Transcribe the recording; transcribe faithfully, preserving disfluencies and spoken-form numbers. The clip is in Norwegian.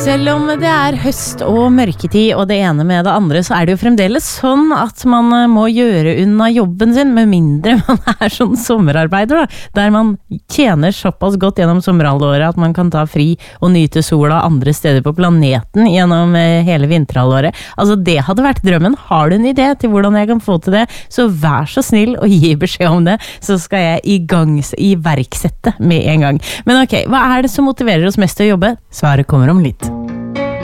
Selv om det er høst og mørketid og det ene med det andre, så er det jo fremdeles sånn at man må gjøre unna jobben sin, med mindre man er sånn sommerarbeider, da, der man tjener såpass godt gjennom sommerhalvåret at man kan ta fri og nyte sola andre steder på planeten gjennom hele vinterhalvåret. Altså, det hadde vært drømmen. Har du en idé til hvordan jeg kan få til det, så vær så snill og gi beskjed om det, så skal jeg i gang, iverksette med en gang. Men ok, hva er det som motiverer oss mest til å jobbe? Svaret kommer om litt.